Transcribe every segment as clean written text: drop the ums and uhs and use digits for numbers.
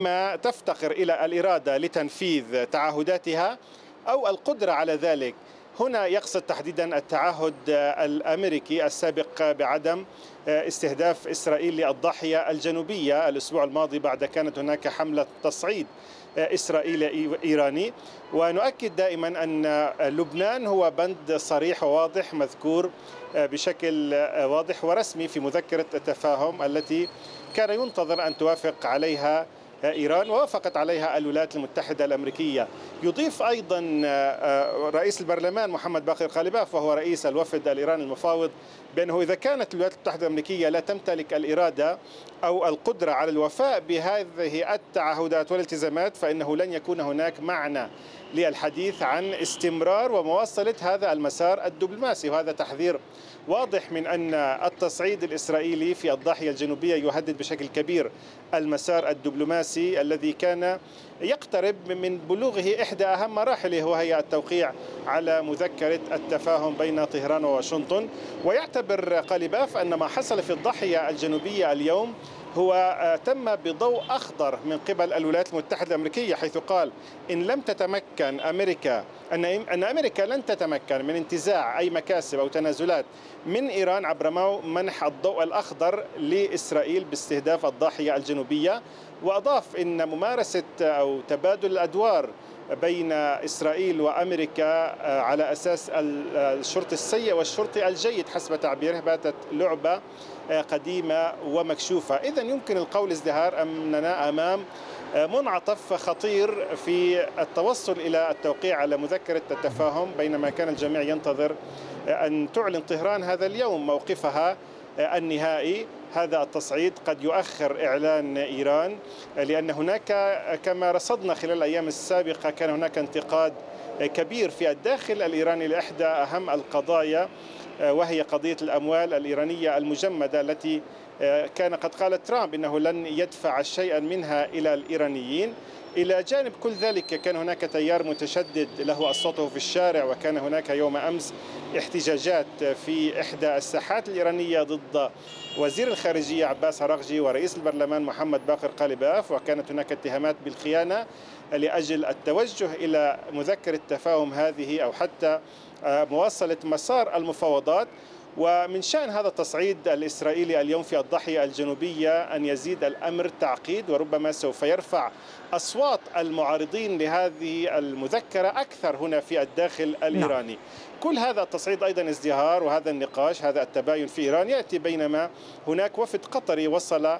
ما تفتقر إلى الإرادة لتنفيذ تعهداتها أو القدرة على ذلك. هنا يقصد تحديدا التعهد الأمريكي السابق بعدم استهداف إسرائيل للضاحية الجنوبية الأسبوع الماضي بعد كانت هناك حملة تصعيد إسرائيلي إيراني. ونؤكد دائما أن لبنان هو بند صريح وواضح مذكور بشكل واضح ورسمي في مذكرة التفاهم التي كان ينتظر أن توافق عليها إيران، ووافقت عليها الولايات المتحدة الأمريكية. يضيف أيضا رئيس البرلمان محمد باقر قالباف وهو رئيس الوفد الإيراني المفاوض بأنه إذا كانت الولايات المتحدة الأمريكية لا تمتلك الإرادة أو القدرة على الوفاء بهذه التعهدات والالتزامات فإنه لن يكون هناك معنى للحديث عن استمرار ومواصلة هذا المسار الدبلوماسي. وهذا تحذير واضح من أن التصعيد الإسرائيلي في الضاحية الجنوبية يهدد بشكل كبير المسار الدبلوماسي الذي كان يقترب من بلوغه إحدى أهم مراحله، وهي التوقيع على مذكرة التفاهم بين طهران وواشنطن. ويعتبر قالباف أن ما حصل في الضاحية الجنوبية اليوم هو تم بضوء أخضر من قبل الولايات المتحدة الأمريكية، حيث قال إن لم تتمكن أمريكا أن أمريكا لن تتمكن من انتزاع أي مكاسب أو تنازلات من إيران عبر منح الضوء الأخضر لإسرائيل باستهداف الضاحية الجنوبية. وأضاف إن ممارسة أو تبادل الأدوار بين إسرائيل وأمريكا على أساس الشرط السيء والشرط الجيد حسب تعبيره باتت لعبة قديمة ومكشوفة. إذن يمكن القول ازدهار أننا أمام منعطف خطير في التوصل إلى التوقيع على مذكرة التفاهم، بينما كان الجميع ينتظر أن تعلن طهران هذا اليوم موقفها النهائي. هذا التصعيد قد يؤخر إعلان إيران، لأن هناك كما رصدنا خلال الأيام السابقة كان هناك انتقاد كبير في الداخل الإيراني لإحدى أهم القضايا، وهي قضية الأموال الإيرانية المجمدة التي كان قد قال ترامب إنه لن يدفع شيئا منها إلى الإيرانيين. إلى جانب كل ذلك كان هناك تيار متشدد له أصوته في الشارع، وكان هناك يوم أمس احتجاجات في إحدى الساحات الإيرانية ضد وزير الخارجية عباس عراقجي ورئيس البرلمان محمد باقر قالباف، وكانت هناك اتهامات بالخيانة لأجل التوجه إلى مذكرة التفاهم هذه أو حتى مواصلة مسار المفاوضات. ومن شأن هذا التصعيد الإسرائيلي اليوم في الضاحية الجنوبية أن يزيد الأمر تعقيد، وربما سوف يرفع أصوات المعارضين لهذه المذكرة أكثر هنا في الداخل الإيراني. كل هذا التصعيد أيضا ازدهار، وهذا النقاش هذا التباين في إيران يأتي بينما هناك وفد قطري وصل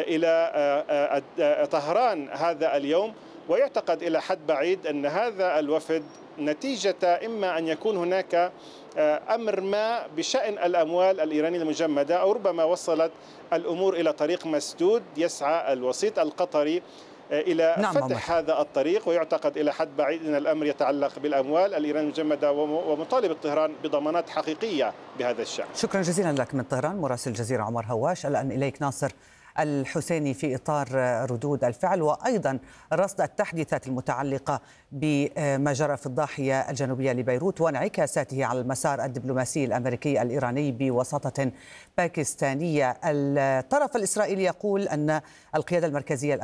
إلى طهران هذا اليوم، ويعتقد إلى حد بعيد أن هذا الوفد نتيجة إما أن يكون هناك أمر ما بشأن الأموال الإيرانية المجمدة، أو ربما وصلت الأمور إلى طريق مسدود يسعى الوسيط القطري إلى فتح هذا الطريق. ويعتقد إلى حد بعيد أن الأمر يتعلق بالأموال الإيرانية المجمدة ومطالبة طهران بضمانات حقيقية بهذا الشأن. شكرا جزيلا لك من طهران مراسل الجزيرة عمر هواش. الآن إليك ناصر الحسيني في إطار ردود الفعل وأيضا رصد التحديثات المتعلقة بما جرى في الضاحية الجنوبية لبيروت وانعكاساته على المسار الدبلوماسي الأمريكي الإيراني بوساطة باكستانية. الطرف الإسرائيلي يقول أن القيادة المركزية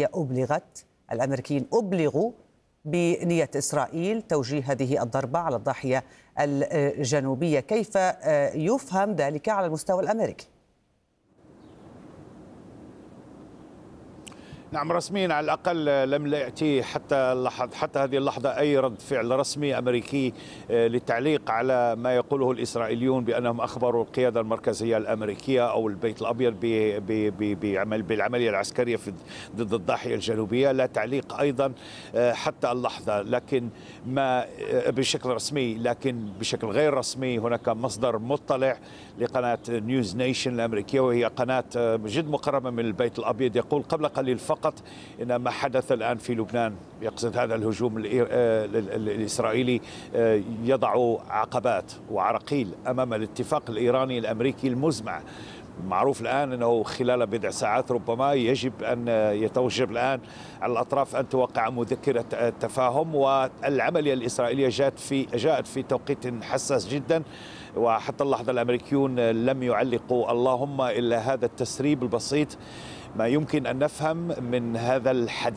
الأمريكيين أبلغوا بنية إسرائيل توجيه هذه الضربة على الضاحية الجنوبية. كيف يفهم ذلك على المستوى الأمريكي؟ نعم، رسميا على الأقل لم يأتي حتى هذه اللحظة أي رد فعل رسمي أمريكي للتعليق على ما يقوله الإسرائيليون بأنهم أخبروا القيادة المركزية الأمريكية أو البيت الأبيض بالعملية العسكرية ضد الضاحية الجنوبية. لا تعليق أيضا حتى اللحظة، لكن ما بشكل رسمي. لكن بشكل غير رسمي هناك مصدر مطلع لقناة نيوز نيشن الأمريكية، وهي قناة جد مقربة من البيت الأبيض، يقول قبل قليل فقط إن ما حدث الآن في لبنان، يقصد هذا الهجوم الإسرائيلي، يضع عقبات وعراقيل أمام الاتفاق الإيراني الأمريكي المزمع. معروف الآن أنه خلال بضع ساعات ربما يجب أن يتوجب الآن على الأطراف أن توقع مذكرة التفاهم، والعملية الإسرائيلية جاءت في توقيت حساس جدا. وحتى اللحظة الأمريكيون لم يعلقوا اللهم إلا هذا التسريب البسيط. ما يمكن أن نفهم من هذا الحديث